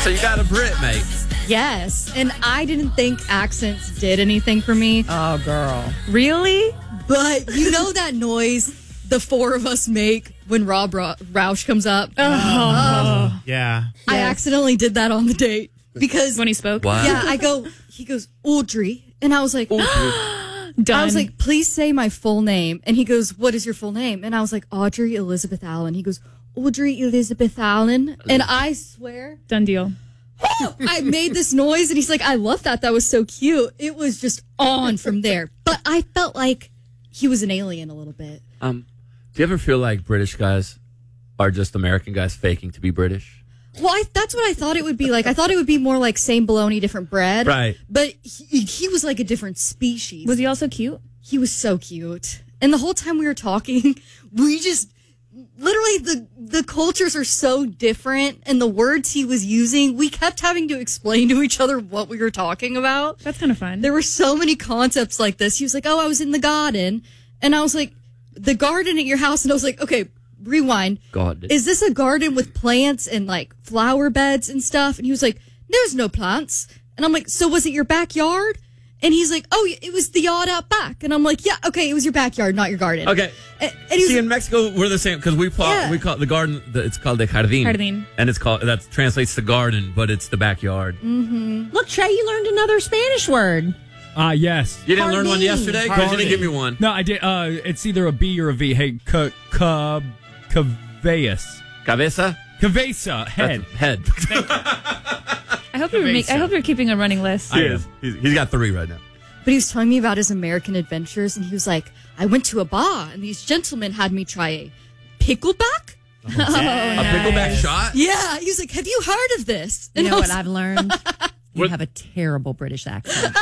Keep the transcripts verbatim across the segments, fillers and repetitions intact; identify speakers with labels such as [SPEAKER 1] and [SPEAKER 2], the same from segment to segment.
[SPEAKER 1] So you got a Brit, mate.
[SPEAKER 2] Yes. And I didn't think accents did anything for me.
[SPEAKER 3] Oh, girl.
[SPEAKER 2] Really? But you know that noise the four of us make when Rob Ra- Roush comes up?
[SPEAKER 3] Oh.
[SPEAKER 2] Uh,
[SPEAKER 4] Yeah.
[SPEAKER 2] I accidentally did that on the date. Because
[SPEAKER 3] when he spoke?
[SPEAKER 1] What?
[SPEAKER 2] Yeah, I go, he goes, Audrey. And I was like,
[SPEAKER 3] Done.
[SPEAKER 2] I was like, please say my full name. And he goes, what is your full name? And I was like, Audrey Elizabeth Allen. He goes, Audrey Elizabeth Allen. And I swear.
[SPEAKER 3] Done deal.
[SPEAKER 2] I made this noise and he's like, I love that. That was so cute. It was just on from there. But I felt like he was an alien a little bit.
[SPEAKER 1] Um, do you ever feel like British guys are just American guys faking to be British?
[SPEAKER 2] Well, I, that's what I thought it would be like. I thought it would be more like same bologna, different bread.
[SPEAKER 1] Right.
[SPEAKER 2] But he, he was like a different species.
[SPEAKER 3] Was he also cute?
[SPEAKER 2] He was so cute. And the whole time we were talking, we just, literally the, the cultures are so different. And the words he was using, we kept having to explain to each other what we were talking about.
[SPEAKER 3] That's kind of fun.
[SPEAKER 2] There were so many concepts like this. He was like, oh, I was in the garden. And I was like, the garden at your house? And I was like, okay, rewind.
[SPEAKER 1] God.
[SPEAKER 2] Is this a garden with plants and like flower beds and stuff? And he was like, there's no plants. And I'm like, so was it your backyard? And he's like, oh, it was the yard out back. And I'm like, yeah, okay, it was your backyard, not your garden.
[SPEAKER 1] Okay.
[SPEAKER 2] And, and he was
[SPEAKER 1] See, in
[SPEAKER 2] like,
[SPEAKER 1] Mexico, we're the same because we call
[SPEAKER 2] Yeah.
[SPEAKER 1] we call the garden. The, it's called the jardín.
[SPEAKER 3] Jardín.
[SPEAKER 1] And it's called that translates to garden, but it's the backyard.
[SPEAKER 2] mm-hmm.
[SPEAKER 5] Look, Trey, you learned another Spanish word.
[SPEAKER 6] Ah, uh, yes.
[SPEAKER 1] You didn't learn one
[SPEAKER 5] Jardín.
[SPEAKER 1] yesterday because you didn't give me one.
[SPEAKER 6] No, I did. Uh, it's either a B or a V. Hey, ca, ca, cabeas.
[SPEAKER 1] Cabeza.
[SPEAKER 6] Cabeza. Head.
[SPEAKER 1] That's head.
[SPEAKER 3] I hope you're make, I hope you're keeping a running list.
[SPEAKER 1] He is. He's, he's got three right now.
[SPEAKER 2] But he was telling me about his American adventures, and he was like, I went to a bar, and these gentlemen had me try a pickleback.
[SPEAKER 3] Oh,
[SPEAKER 1] A pickleback shot.
[SPEAKER 2] Yeah, he was like, have you heard of this?
[SPEAKER 5] You
[SPEAKER 2] And
[SPEAKER 5] know
[SPEAKER 2] I
[SPEAKER 5] what
[SPEAKER 2] was-
[SPEAKER 5] I've learned? You
[SPEAKER 1] What?
[SPEAKER 5] have a terrible British accent.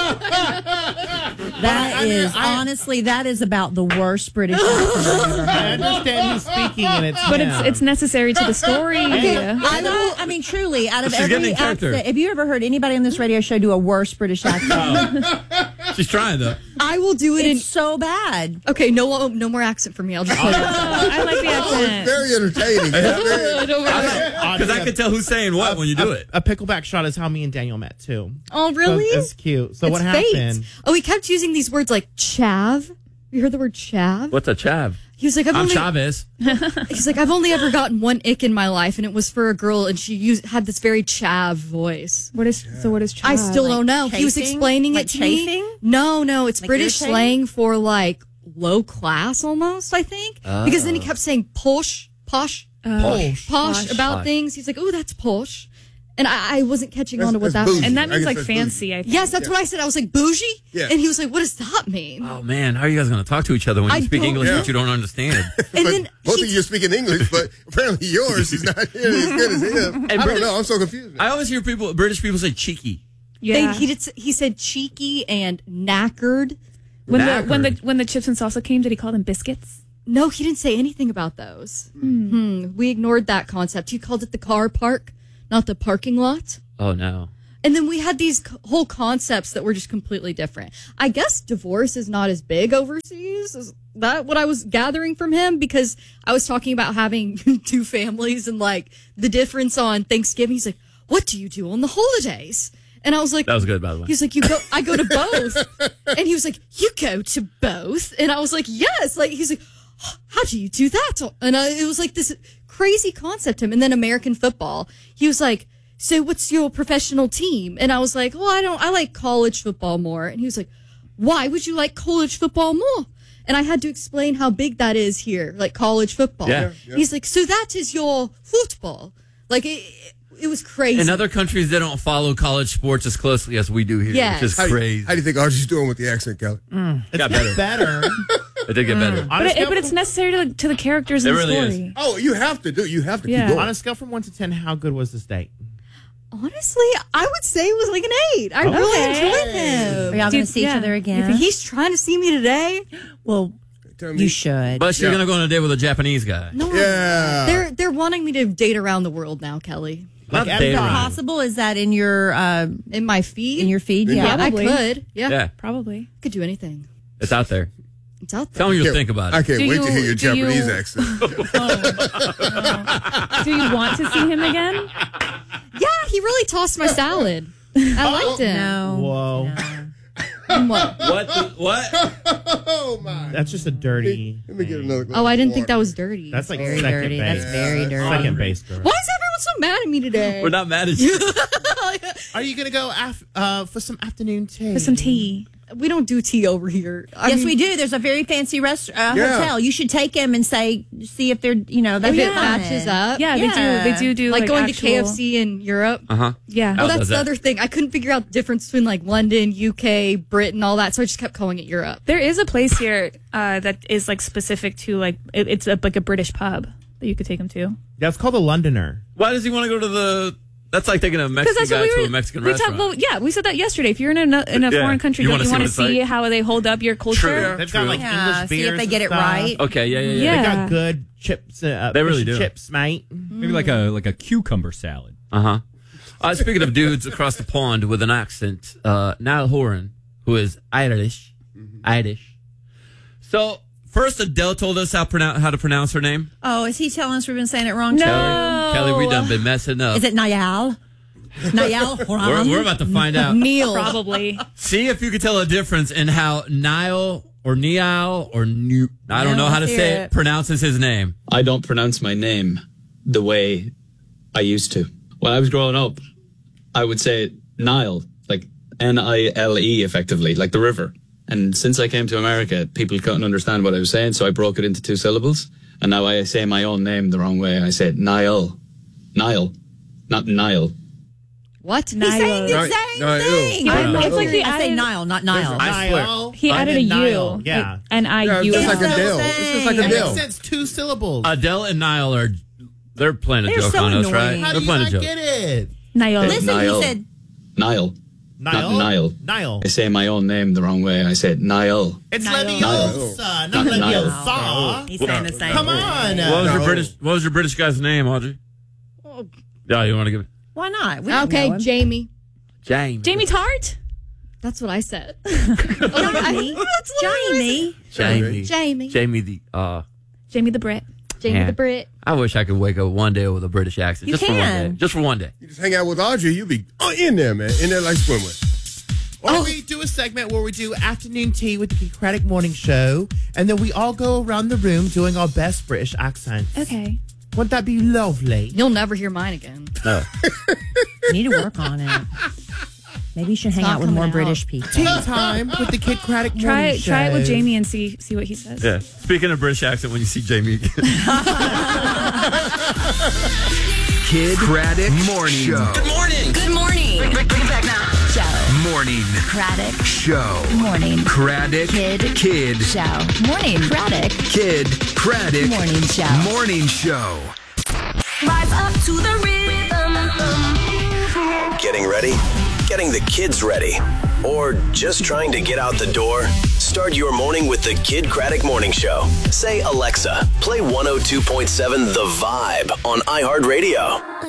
[SPEAKER 5] That is, honestly, that is about the worst British accent I've ever
[SPEAKER 4] I
[SPEAKER 5] heard.
[SPEAKER 4] understand who's speaking, and it's
[SPEAKER 3] But
[SPEAKER 4] him.
[SPEAKER 3] it's it's necessary to the story. Yeah.
[SPEAKER 5] I, know, I mean, truly, out of
[SPEAKER 1] She's getting
[SPEAKER 5] every
[SPEAKER 1] in character.
[SPEAKER 5] accent, have you ever heard anybody on this radio show do a worse British accent?
[SPEAKER 1] She's trying though.
[SPEAKER 2] I will do it in.
[SPEAKER 5] It's so bad.
[SPEAKER 2] Okay, no, no more accent for me. I'll just play that.
[SPEAKER 3] Oh, I like the accent.
[SPEAKER 7] Very entertaining. Very-
[SPEAKER 1] Because I can tell who's saying what when you do it.
[SPEAKER 4] A pickleback shot is how me and Daniel met too.
[SPEAKER 2] Oh, really?
[SPEAKER 4] So it's cute. So
[SPEAKER 2] It's
[SPEAKER 4] what
[SPEAKER 2] fate.
[SPEAKER 4] happened?
[SPEAKER 2] Oh, he kept using these words like chav. You heard the word chav?
[SPEAKER 1] What's a chav?
[SPEAKER 2] He was like, I've
[SPEAKER 1] I'm
[SPEAKER 2] only,
[SPEAKER 1] Chavez.
[SPEAKER 2] he's like, I've only ever gotten one ick in my life, and it was for a girl, and she used, had this very chav voice.
[SPEAKER 3] What is so? What is?
[SPEAKER 2] I
[SPEAKER 3] child?
[SPEAKER 2] still don't know. He was
[SPEAKER 5] chafing?
[SPEAKER 2] explaining
[SPEAKER 5] Like
[SPEAKER 2] it to
[SPEAKER 5] chafing?
[SPEAKER 2] me. No, no, it's
[SPEAKER 5] Like
[SPEAKER 2] British
[SPEAKER 5] irritating?
[SPEAKER 2] slang for like low class almost, I think. Because then he kept saying posh, posh,
[SPEAKER 1] Posh.
[SPEAKER 2] posh about
[SPEAKER 1] Posh.
[SPEAKER 2] things. He's like, oh, that's posh. And I, I wasn't catching
[SPEAKER 7] That's-
[SPEAKER 2] on to what
[SPEAKER 7] that's
[SPEAKER 2] that
[SPEAKER 7] bougie.
[SPEAKER 2] meant.
[SPEAKER 3] And that
[SPEAKER 7] I
[SPEAKER 3] means
[SPEAKER 7] guess
[SPEAKER 3] like
[SPEAKER 7] that's
[SPEAKER 3] fancy. I think.
[SPEAKER 2] Yes, that's what I said. I was like, bougie?
[SPEAKER 7] Yeah.
[SPEAKER 2] And he was like, what does that mean?
[SPEAKER 1] Oh man, how are you guys going to talk to each other when you
[SPEAKER 2] I
[SPEAKER 1] speak
[SPEAKER 2] don't
[SPEAKER 1] English
[SPEAKER 7] know.
[SPEAKER 1] that you don't understand?
[SPEAKER 2] And
[SPEAKER 7] But
[SPEAKER 2] then
[SPEAKER 7] both
[SPEAKER 2] he-
[SPEAKER 7] of you are speaking English, but apparently yours is not nearly as good as him. I don't
[SPEAKER 1] British-
[SPEAKER 7] know. I'm so confused.
[SPEAKER 1] I always hear people, British people say cheeky.
[SPEAKER 3] Yeah.
[SPEAKER 2] They, he did. s- He said cheeky and knackered.
[SPEAKER 3] when the when the
[SPEAKER 1] Knackered.
[SPEAKER 3] when the chips and salsa came, did he call them biscuits?
[SPEAKER 2] No, he didn't say anything about those. Hmm. We ignored that concept. He called it the car park, not the parking lot.
[SPEAKER 1] Oh no.
[SPEAKER 2] And then we had these c- whole concepts that were just completely different. I guess divorce is not as big overseas. Is that what I was gathering from him? Because I was talking about having two families and like the difference on Thanksgiving. He's like, what do you do on the holidays? And I was like,
[SPEAKER 1] That was good, by the way.
[SPEAKER 2] he was like, you go, I go to both. And he was like, you go to both. And I was like, yes. Like, he's like, how do you do that? And I, it was like this crazy concept to him. And then American football, he was like, so what's your professional team? And I was like, well, I don't, I like college football more. And he was like, why would you like college football more? And I had to explain how big that is here, like college football.
[SPEAKER 1] Yeah.
[SPEAKER 7] Yeah.
[SPEAKER 2] He's like, so that is your football. Like, it, it was crazy.
[SPEAKER 1] In other countries, they don't follow college sports as closely as we do here,
[SPEAKER 2] Yes.
[SPEAKER 1] which is
[SPEAKER 7] How do, you,
[SPEAKER 1] crazy.
[SPEAKER 7] how do you think Archie's doing with the accent, Kelly?
[SPEAKER 4] It's
[SPEAKER 1] got better.
[SPEAKER 4] better.
[SPEAKER 1] It did get better.
[SPEAKER 4] On
[SPEAKER 3] But
[SPEAKER 4] a
[SPEAKER 3] it,
[SPEAKER 4] scale
[SPEAKER 3] but it's
[SPEAKER 4] from-
[SPEAKER 3] necessary to, to the characters
[SPEAKER 1] It
[SPEAKER 3] in the
[SPEAKER 1] really is.
[SPEAKER 3] story.
[SPEAKER 7] Oh, you have to do. You have to
[SPEAKER 3] Yeah.
[SPEAKER 7] keep
[SPEAKER 4] on
[SPEAKER 7] going.
[SPEAKER 4] a scale from one to ten, how good was this date?
[SPEAKER 2] Honestly, I would say it was like an eight. I really
[SPEAKER 3] Okay.
[SPEAKER 2] enjoyed
[SPEAKER 5] Are
[SPEAKER 2] him.
[SPEAKER 5] y'all
[SPEAKER 3] Do-
[SPEAKER 5] going to see
[SPEAKER 3] yeah.
[SPEAKER 5] each other
[SPEAKER 2] If
[SPEAKER 5] again?
[SPEAKER 2] he's trying to see me today,
[SPEAKER 5] Well,
[SPEAKER 7] Tell me.
[SPEAKER 5] you should.
[SPEAKER 1] But she's
[SPEAKER 7] Yeah.
[SPEAKER 1] going to go on a date with a Japanese guy.
[SPEAKER 2] no,
[SPEAKER 7] Yeah.
[SPEAKER 2] they're they're wanting me to date around the world now, Kelly.
[SPEAKER 1] Not
[SPEAKER 4] Like
[SPEAKER 1] date
[SPEAKER 4] every-
[SPEAKER 1] around.
[SPEAKER 5] Possible? Is that in your uh,
[SPEAKER 2] In my feed,
[SPEAKER 5] in your feed?
[SPEAKER 7] In
[SPEAKER 5] Yeah.
[SPEAKER 7] your-
[SPEAKER 3] Probably.
[SPEAKER 2] I could. Yeah,
[SPEAKER 1] Yeah,
[SPEAKER 3] Probably.
[SPEAKER 2] could do anything.
[SPEAKER 1] it's out there.
[SPEAKER 2] It's out there.
[SPEAKER 1] Tell me you'll
[SPEAKER 7] Can't-
[SPEAKER 1] think about
[SPEAKER 7] I
[SPEAKER 1] it.
[SPEAKER 7] can't
[SPEAKER 3] Do
[SPEAKER 7] wait to
[SPEAKER 3] you-
[SPEAKER 7] hear your
[SPEAKER 3] do you-
[SPEAKER 7] Japanese accent.
[SPEAKER 3] Do you want to see him again?
[SPEAKER 2] Yeah, he really tossed my salad. I liked him.
[SPEAKER 5] No.
[SPEAKER 4] Whoa.
[SPEAKER 2] And what?
[SPEAKER 1] What? The, what?
[SPEAKER 7] Oh my!
[SPEAKER 4] That's just a dirty.
[SPEAKER 7] Let me get another. glass
[SPEAKER 2] Oh, I
[SPEAKER 7] of
[SPEAKER 2] didn't think
[SPEAKER 7] water.
[SPEAKER 2] that was dirty.
[SPEAKER 4] That's like
[SPEAKER 5] Very
[SPEAKER 4] second
[SPEAKER 5] dirty.
[SPEAKER 4] base.
[SPEAKER 5] That's very dirty.
[SPEAKER 4] Second base, girl.
[SPEAKER 2] Why is everyone so mad at me today?
[SPEAKER 1] We're not mad at you.
[SPEAKER 4] Are you gonna go af- uh, for some afternoon tea?
[SPEAKER 3] For some tea.
[SPEAKER 2] We don't do tea over here. I
[SPEAKER 5] Yes,
[SPEAKER 2] mean,
[SPEAKER 5] we do. There's a very fancy rest uh,
[SPEAKER 7] Yeah.
[SPEAKER 5] hotel. You should take him and say, see if they're, you know, that's
[SPEAKER 2] If it
[SPEAKER 5] fine.
[SPEAKER 2] matches up.
[SPEAKER 3] Yeah,
[SPEAKER 5] Yeah.
[SPEAKER 3] they do. They do do
[SPEAKER 2] Like,
[SPEAKER 3] like,
[SPEAKER 2] going
[SPEAKER 3] actual,
[SPEAKER 2] to K F C in Europe.
[SPEAKER 1] Uh huh.
[SPEAKER 3] Yeah.
[SPEAKER 2] Well,
[SPEAKER 1] does
[SPEAKER 2] that's the
[SPEAKER 1] that?
[SPEAKER 2] other thing. I couldn't figure out the difference between like London, U K, Britain, all that. So I just kept calling it Europe.
[SPEAKER 3] There is a place here uh, that is like specific to like it, it's a, like a British pub that you could take him to.
[SPEAKER 4] That's called a Londoner.
[SPEAKER 1] Why does he want to go to the? That's like taking a Mexican guy to a Mexican
[SPEAKER 3] we
[SPEAKER 1] restaurant.
[SPEAKER 3] talked. Well, yeah, we said that yesterday. If you're in a in a
[SPEAKER 1] Yeah.
[SPEAKER 3] foreign country,
[SPEAKER 1] You
[SPEAKER 3] don't
[SPEAKER 1] wanna
[SPEAKER 3] you
[SPEAKER 1] see
[SPEAKER 3] want
[SPEAKER 1] what
[SPEAKER 3] to
[SPEAKER 1] it's like?
[SPEAKER 3] see how they hold up your culture?
[SPEAKER 1] True.
[SPEAKER 4] They've
[SPEAKER 1] True.
[SPEAKER 4] got like
[SPEAKER 5] Yeah,
[SPEAKER 4] English
[SPEAKER 5] see if
[SPEAKER 4] beers
[SPEAKER 5] they
[SPEAKER 4] and
[SPEAKER 5] get it
[SPEAKER 4] stuff.
[SPEAKER 5] right.
[SPEAKER 1] Okay. Yeah. Yeah. Yeah.
[SPEAKER 3] Yeah.
[SPEAKER 4] They got good chips. Uh,
[SPEAKER 1] They really
[SPEAKER 4] fish and
[SPEAKER 1] do.
[SPEAKER 4] Chips, mate.
[SPEAKER 6] Maybe like a like a cucumber salad.
[SPEAKER 1] Uh huh. Uh, speaking of dudes across the pond with an accent, uh, Niall Horan, who is Irish, Irish. So first, Adele told us how pronounce how to pronounce her name.
[SPEAKER 5] Oh, is he telling us we've been saying it wrong?
[SPEAKER 3] No.
[SPEAKER 5] too?
[SPEAKER 1] Kelly, Kelly, we done been messing up.
[SPEAKER 5] Is it Niall? Niall
[SPEAKER 1] We're,
[SPEAKER 5] Horan?
[SPEAKER 1] we're about to find out.
[SPEAKER 2] Neil.
[SPEAKER 3] Probably.
[SPEAKER 1] See if you can tell a difference in how Niall or Niall or New, I don't
[SPEAKER 5] No,
[SPEAKER 1] know how to
[SPEAKER 5] let's
[SPEAKER 1] say
[SPEAKER 5] hear
[SPEAKER 1] it,
[SPEAKER 5] it.
[SPEAKER 1] pronounces his name.
[SPEAKER 8] I don't pronounce my name the way I used to. When I was growing up, I would say it Nile, like N I L E effectively, like the river. And since I came to America, people couldn't understand what I was saying, so I broke it into two syllables. And now I say my own name the wrong way. I say it Niall. Niall, not Nile.
[SPEAKER 2] What?
[SPEAKER 5] He's saying the
[SPEAKER 7] Niall.
[SPEAKER 5] same
[SPEAKER 7] Niall.
[SPEAKER 5] thing.
[SPEAKER 7] Yeah,
[SPEAKER 3] it's like he
[SPEAKER 5] I say
[SPEAKER 3] added-
[SPEAKER 5] Niall, not Niall.
[SPEAKER 1] I swear.
[SPEAKER 4] Niall.
[SPEAKER 3] He
[SPEAKER 4] I
[SPEAKER 3] added
[SPEAKER 4] did
[SPEAKER 3] a
[SPEAKER 4] Niall.
[SPEAKER 3] U.
[SPEAKER 4] Yeah.
[SPEAKER 3] N I
[SPEAKER 7] Yeah,
[SPEAKER 3] U.
[SPEAKER 7] it's just like
[SPEAKER 5] It's
[SPEAKER 7] Adele.
[SPEAKER 5] the
[SPEAKER 7] It's just like
[SPEAKER 5] same.
[SPEAKER 4] It makes
[SPEAKER 7] Adele.
[SPEAKER 4] sense. Two syllables.
[SPEAKER 1] Adele and Niall are, they're playing a
[SPEAKER 5] They're
[SPEAKER 1] joke
[SPEAKER 5] so
[SPEAKER 1] on us,
[SPEAKER 5] annoying.
[SPEAKER 1] right?
[SPEAKER 4] How
[SPEAKER 1] They're
[SPEAKER 4] do you
[SPEAKER 1] playing a
[SPEAKER 4] not
[SPEAKER 1] joke.
[SPEAKER 4] get it?
[SPEAKER 3] Niall.
[SPEAKER 5] Listen,
[SPEAKER 8] Niall.
[SPEAKER 5] he said,
[SPEAKER 8] Nile.
[SPEAKER 4] Niall.
[SPEAKER 8] Not Niall.
[SPEAKER 4] Niall.
[SPEAKER 8] I say my own name the wrong way. I say it Niall.
[SPEAKER 4] It's
[SPEAKER 5] Niall.
[SPEAKER 4] Leviosa, not
[SPEAKER 8] Not Niall.
[SPEAKER 4] Leviosa.
[SPEAKER 5] he's saying the same
[SPEAKER 4] Come
[SPEAKER 5] thing.
[SPEAKER 4] on.
[SPEAKER 1] What was your
[SPEAKER 7] No.
[SPEAKER 1] British? What was your British guy's name, Audrey? Yeah, you want to give it?
[SPEAKER 5] Why not? We don't
[SPEAKER 2] Okay,
[SPEAKER 5] know him.
[SPEAKER 2] Jamie.
[SPEAKER 1] Jamie.
[SPEAKER 3] Jamie Tart.
[SPEAKER 2] That's what I said.
[SPEAKER 5] Jamie. Jamie.
[SPEAKER 1] Jamie.
[SPEAKER 2] Jamie.
[SPEAKER 1] Jamie the. Uh,
[SPEAKER 3] Jamie the Brit.
[SPEAKER 2] Jamie
[SPEAKER 1] Yeah.
[SPEAKER 2] the Brit.
[SPEAKER 1] I wish I could wake up one day with a British accent.
[SPEAKER 5] You
[SPEAKER 1] just for one
[SPEAKER 5] can.
[SPEAKER 1] day. Just for one day.
[SPEAKER 7] You just hang out with Audrey, you be uh, in there, man. In there like swimwear.
[SPEAKER 4] Or we do a segment where we do afternoon tea with the Democratic Morning Show, and then we all go around the room doing our best British accents.
[SPEAKER 3] Okay.
[SPEAKER 4] Wouldn't that be lovely?
[SPEAKER 2] You'll never hear mine again.
[SPEAKER 1] No.
[SPEAKER 5] You need to work on it. Maybe you should hang
[SPEAKER 2] not
[SPEAKER 5] out with
[SPEAKER 2] coming
[SPEAKER 5] more
[SPEAKER 2] out.
[SPEAKER 5] British people.
[SPEAKER 4] Tea time with the Kid Craddock Morning
[SPEAKER 3] Try
[SPEAKER 4] Show.
[SPEAKER 3] try it with Jamie and see see what he says.
[SPEAKER 1] Yeah. Speaking of British accent, when you see Jamie again.
[SPEAKER 9] Kid Craddock Morning Show.
[SPEAKER 10] Good morning. Good morning. Bring, bring, bring it back now. Show.
[SPEAKER 9] Morning
[SPEAKER 10] Craddock.
[SPEAKER 9] Show.
[SPEAKER 10] Morning.
[SPEAKER 9] Craddock
[SPEAKER 10] Kid.
[SPEAKER 9] Kid
[SPEAKER 10] Show. Morning. Craddock.
[SPEAKER 9] Kid Craddock
[SPEAKER 10] Morning show.
[SPEAKER 9] Morning Show.
[SPEAKER 10] Rise up to the rhythm.
[SPEAKER 11] Getting ready? Getting the kids ready? Or just trying to get out the door? Start your morning with the Kid Craddock Morning Show. Say, Alexa, play one oh two point seven The Vibe on iHeartRadio.